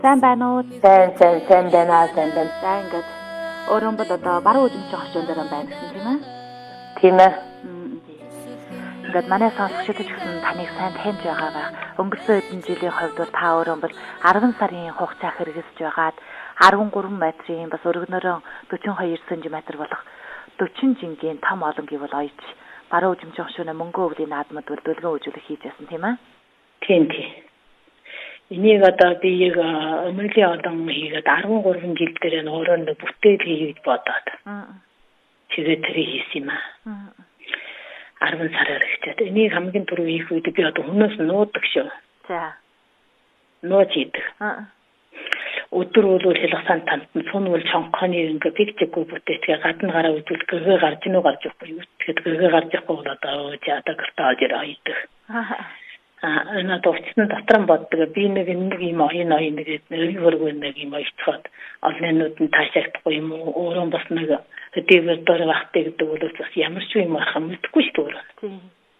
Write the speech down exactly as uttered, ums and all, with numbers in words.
Сайн байна уу? Сайн сайн сайн байна сайн байна. За ингээд өөрөө бол одоо баруун үзмч орчуун дээр байна гэсэн тийм ээ? Тийм ээ. Ингээд манай сонсогчдод ч гэсэн таныг сайн таньж байгаа байх. Өнгөрсөн хэдэн жилийн хувьд бол та өөрөө бол арван сарын хугацаа хэрэгжиж байгаад арван гурван метрийн бас өргөнөөрөө дөрвөн хоёр сантиметр болох дөрвөн жингийн том олонгийн бол ойч баруун үзмч орчууны мөнгө өвлийн наадмад бол дүлгэн үзүүлэх хийж байсан тийм ээ? Тийм тийм. Энийг одоо би яг өмнөлийн олон хийгээд арван гурван жил дээр нь өөрөө нэг бүтээл хийгээд бодоод. Тэгээд тэрийг хийсэн юм аа. арван сараар ихтэй. Энийг хамгийн түрүү хийх үед би одоо хүнээс нуудаг шүү. За. Нууж идэг. Аа. Өдөр өдөр хэлхсэн танд сунвал чонхоны ингээ пикчэкгүй бүтээгээ гадна гараа үзүүл гэрээ гарч ийнү гарч ихгүй юу. Тэгэхэд гэрээ гарч ихгүй бол одоо жаада гартаа жираа идэг. Аа. Аа энэ төвчтэн дотор нь боддог. Би нэг нэг юм оюун оюун нэгэд нэг хөргөө нэг юм ичхад олнууд нь таашахдахгүй юм уу өөрөө бас нэг хэдийгээр дөрөв ахтай гэдэг бол бас ямар ч юм ахам мэдгүй шүү дээ. Тийм.